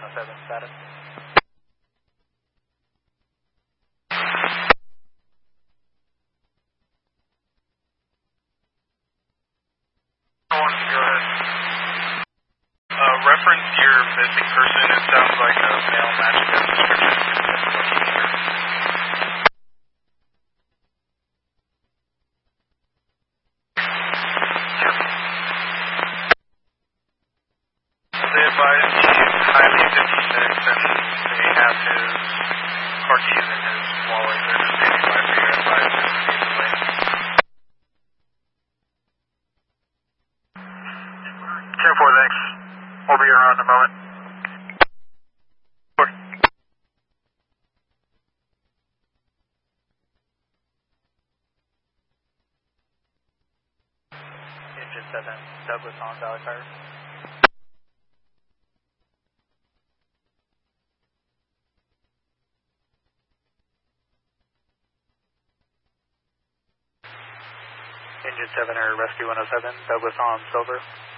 107 status. Reference your missing person. It sounds like a male matching that description. They advise he's highly 56 and they have his car keys in his wallet. They're just standing by for your advice to proceed to lane. 10-4, thanks. We'll be around in a moment. Engine 7, Douglas on Valley Fire. Engine 7 or Rescue 107, Douglas on Silver.